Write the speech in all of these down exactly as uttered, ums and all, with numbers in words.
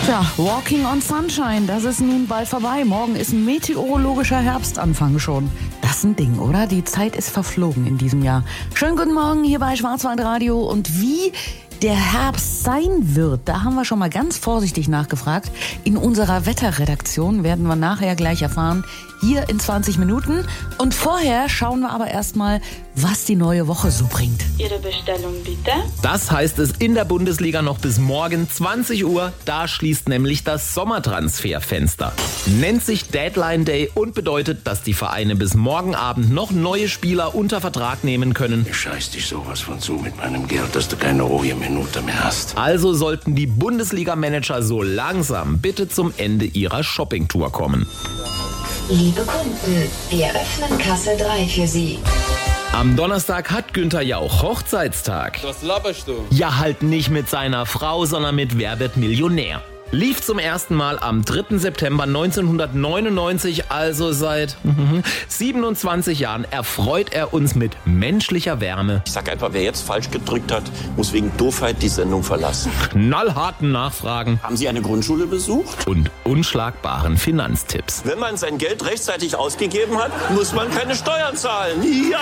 Tja, Walking on Sunshine, das ist nun bald vorbei. Morgen ist ein meteorologischer Herbstanfang schon. Das ist ein Ding, oder? Die Zeit ist verflogen in diesem Jahr. Schönen guten Morgen hier bei Schwarzwaldradio. Und wie der Herbst sein wird, da haben wir schon mal ganz vorsichtig nachgefragt. In unserer Wetterredaktion werden wir nachher gleich erfahren, hier in zwanzig Minuten. Und vorher schauen wir aber erstmal, was die neue Woche so bringt. Ihre Bestellung bitte. Das heißt es in der Bundesliga noch bis morgen zwanzig Uhr. Da schließt nämlich das Sommertransferfenster. Nennt sich Deadline Day und bedeutet, dass die Vereine bis morgen Abend noch neue Spieler unter Vertrag nehmen können. Ich scheiß dich sowas von zu mit meinem Geld, dass du keine ruhige Minute mehr hast. Also sollten die Bundesliga-Manager so langsam bitte zum Ende ihrer Shoppingtour kommen. Liebe Kunden, wir öffnen Kasse drei für Sie. Am Donnerstag hat Günther Jauch Hochzeitstag. Was laberst du? Ja, halt nicht mit seiner Frau, sondern mit Wer wird Millionär. Lief zum ersten Mal am dritten September neunzehnhundertneunundneunzig, also seit siebenundzwanzig Jahren erfreut er uns mit menschlicher Wärme. Ich sag einfach, wer jetzt falsch gedrückt hat, muss wegen Doofheit die Sendung verlassen. Knallharten Nachfragen. Haben Sie eine Grundschule besucht? Und unschlagbaren Finanztipps. Wenn man sein Geld rechtzeitig ausgegeben hat, muss man keine Steuern zahlen. Ja!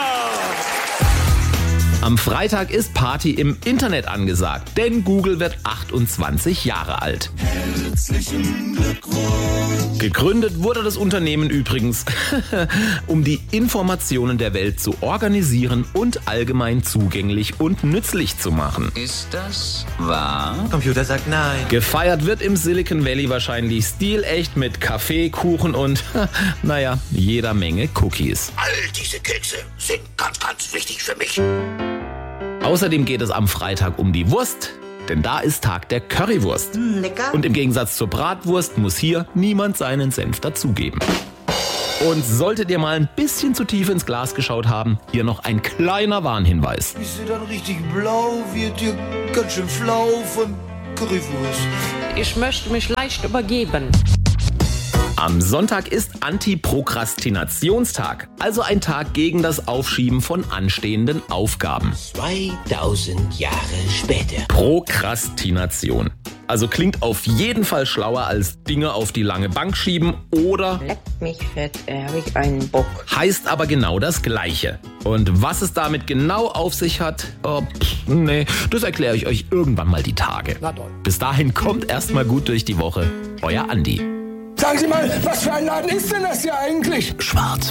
Am Freitag ist Party im Internet angesagt, denn Google wird achtundzwanzig Jahre alt. Herzlichen Glückwunsch! Gegründet wurde das Unternehmen übrigens, um die Informationen der Welt zu organisieren und allgemein zugänglich und nützlich zu machen. Ist das wahr? Computer sagt nein. Gefeiert wird im Silicon Valley wahrscheinlich stilecht mit Kaffee, Kuchen und, naja, jeder Menge Cookies. All diese Kekse sind ganz, ganz wichtig für mich. Außerdem geht es am Freitag um die Wurst, denn da ist Tag der Currywurst. Lecker. Und im Gegensatz zur Bratwurst muss hier niemand seinen Senf dazugeben. Und solltet ihr mal ein bisschen zu tief ins Glas geschaut haben, hier noch ein kleiner Warnhinweis. Bist du dann richtig blau, wird dir ganz schön flau von Currywurst. Ich möchte mich leicht übergeben. Am Sonntag ist Anti-Prokrastinationstag, also ein Tag gegen das Aufschieben von anstehenden Aufgaben. zweitausend Jahre später. Prokrastination. Also klingt auf jeden Fall schlauer als Dinge auf die lange Bank schieben oder Leckt mich fett, äh, habe ich einen Bock. heißt aber genau das Gleiche. Und was es damit genau auf sich hat, oh, pff, nee, das erkläre ich euch irgendwann mal die Tage. Bis dahin kommt erstmal gut durch die Woche. Euer Andi. Sagen Sie mal, was für ein Laden ist denn das hier eigentlich? Schwarz.